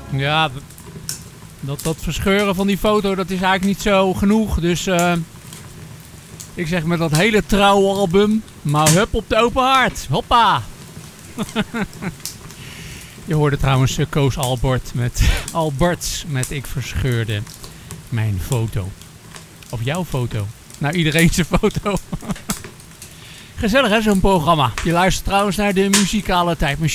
Ja, dat verscheuren van die foto, dat is eigenlijk niet zo genoeg. Dus ik zeg met dat hele trouwe album, maar hup op de open haard. Hoppa! Je hoorde trouwens Koos Alberts met Ik verscheurde mijn foto. Of jouw foto. Nou, iedereen zijn foto. Gezellig hè, zo'n programma. Je luistert trouwens naar de muzikale tijdmachine.